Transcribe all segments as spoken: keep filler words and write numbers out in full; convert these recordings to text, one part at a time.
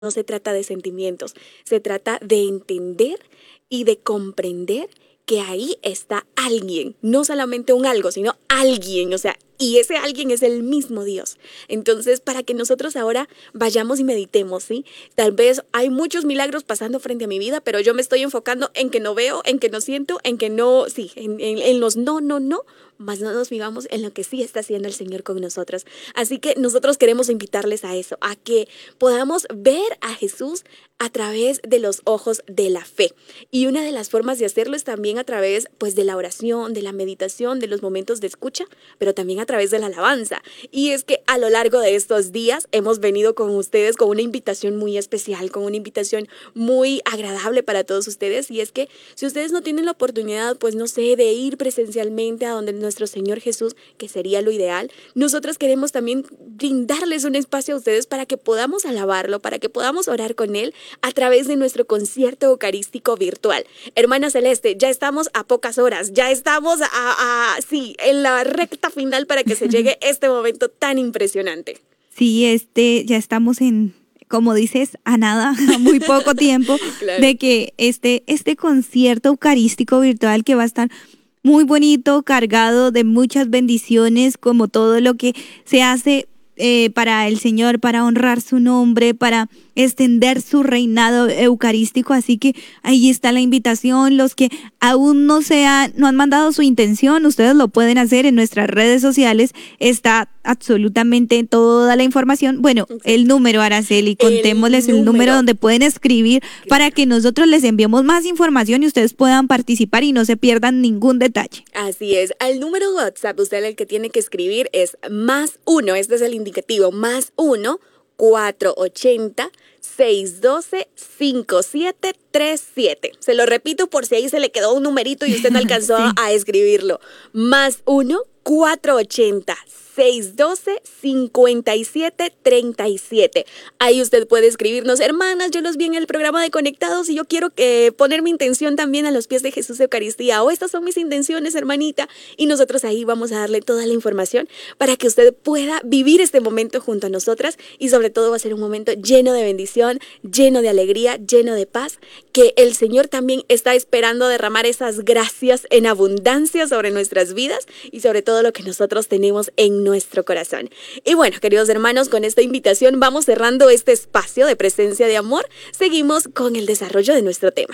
no se trata de sentimientos, se trata de entender y de comprender que ahí está alguien, no solamente un algo, sino alguien, o sea, y ese alguien es el mismo Dios. Entonces, para que nosotros ahora vayamos y meditemos, ¿sí? Tal vez hay muchos milagros pasando frente a mi vida, pero yo me estoy enfocando en que no veo, en que no siento, en que no, sí, en, en, en los no, no, no, más no nos vivamos en lo que sí está haciendo el Señor con nosotros. Así que nosotros queremos invitarles a eso, a que podamos ver a Jesús a través de los ojos de la fe. Y una de las formas de hacerlo es también a través, pues, de la oración, de la meditación, de los momentos de escucha, pero también a través de la alabanza. Y es que a lo largo de estos días hemos venido con ustedes con una invitación muy especial, con una invitación muy agradable para todos ustedes. Y es que si ustedes no tienen la oportunidad, pues no sé, de ir presencialmente a donde nuestro Señor Jesús, que sería lo ideal, nosotros queremos también brindarles un espacio a ustedes para que podamos alabarlo, para que podamos orar con Él a través de nuestro concierto eucarístico virtual. Hermana Celeste, ya estamos a pocas horas, ya estamos a, a sí, en la recta final para que se llegue este momento tan impresionante. Sí, este, ya estamos en, como dices, a nada, a muy poco tiempo, claro, de que este, este concierto eucarístico virtual que va a estar muy bonito, cargado de muchas bendiciones, como todo lo que se hace eh, para el Señor, para honrar su nombre, para extender su reinado eucarístico. Así que ahí está la invitación. Los que aún no se han, no han mandado su intención, ustedes lo pueden hacer en nuestras redes sociales. Está absolutamente toda la información. Bueno, el número, Araceli, contémosles el número, el número donde pueden escribir para que nosotros les enviemos más información y ustedes puedan participar y no se pierdan ningún detalle. Así es. Al número WhatsApp, usted el que tiene que escribir es más uno, este es el indicativo, más uno, cuatro ochenta, seiscientos doce, cincuenta y siete treinta y siete. Se lo repito por si ahí se le quedó un numerito y usted no alcanzó sí. a escribirlo. Más uno, cuatro ochenta, seiscientos doce, cincuenta y siete treinta y siete. Ahí usted puede escribirnos: hermanas, yo los vi en el programa de Conectados y yo quiero que poner mi intención también a los pies de Jesús Eucaristía, o estas son mis intenciones, hermanita, y nosotros ahí vamos a darle toda la información para que usted pueda vivir este momento junto a nosotras, y sobre todo va a ser un momento lleno de bendición, lleno de alegría, lleno de paz, que el Señor también está esperando derramar esas gracias en abundancia sobre nuestras vidas y sobre todo lo que nosotros tenemos en nuestro corazón. Y bueno, queridos hermanos, con esta invitación vamos cerrando este espacio de presencia de amor. Seguimos con el desarrollo de nuestro tema.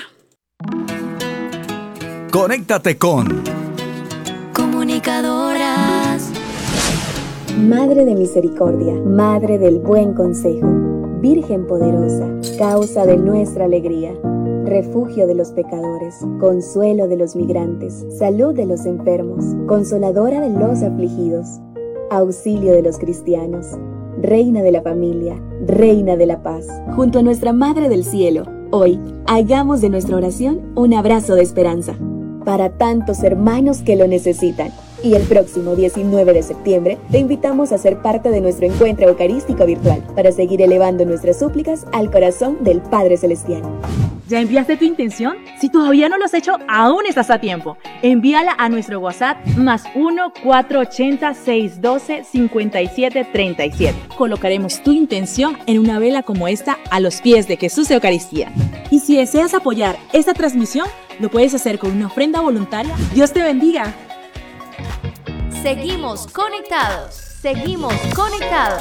Conéctate con Comunicadoras. Madre de misericordia, Madre del buen consejo, Virgen poderosa, causa de nuestra alegría, refugio de los pecadores, consuelo de los migrantes, salud de los enfermos, consoladora de los afligidos, auxilio de los cristianos, reina de la familia, reina de la paz. Junto a nuestra Madre del Cielo, hoy hagamos de nuestra oración un abrazo de esperanza para tantos hermanos que lo necesitan. Y el próximo diecinueve de septiembre te invitamos a ser parte de nuestro encuentro eucarístico virtual para seguir elevando nuestras súplicas al corazón del Padre Celestial. ¿Ya enviaste tu intención? Si todavía no lo has hecho, aún estás a tiempo. Envíala a nuestro WhatsApp más uno, cuatro ochenta, seiscientos doce, cincuenta y siete treinta y siete. Colocaremos tu intención en una vela como esta a los pies de Jesús Eucaristía. Y si deseas apoyar esta transmisión, lo puedes hacer con una ofrenda voluntaria. ¡Dios te bendiga! Seguimos conectados, seguimos conectados.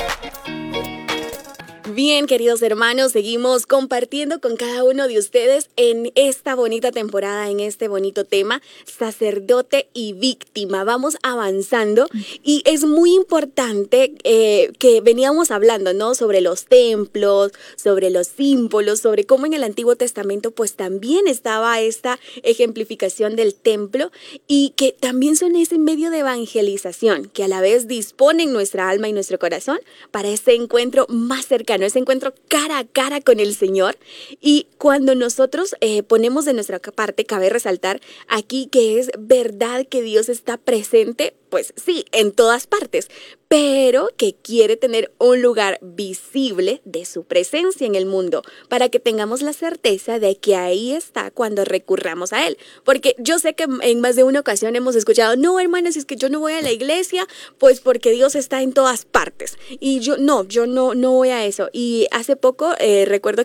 Bien, queridos hermanos, seguimos compartiendo con cada uno de ustedes en esta bonita temporada, en este bonito tema, sacerdote y víctima. Vamos avanzando y es muy importante eh, que veníamos hablando, ¿no? Sobre los templos, sobre los símbolos, sobre cómo en el Antiguo Testamento pues también estaba esta ejemplificación del templo y que también son ese medio de evangelización que a la vez disponen nuestra alma y nuestro corazón para ese encuentro más cercano, ese encuentro cara a cara con el Señor. Y cuando nosotros eh, ponemos de nuestra parte, cabe resaltar aquí que es verdad que Dios está presente pues sí, en todas partes, pero que quiere tener un lugar visible de su presencia en el mundo, para que tengamos la certeza de que ahí está cuando recurramos a Él. Porque yo sé que en más de una ocasión hemos escuchado, no, hermanos, si es que yo no voy a la iglesia, pues porque Dios está en todas partes. Y yo, no, yo no, no voy a eso. Y hace poco, eh, recuerdo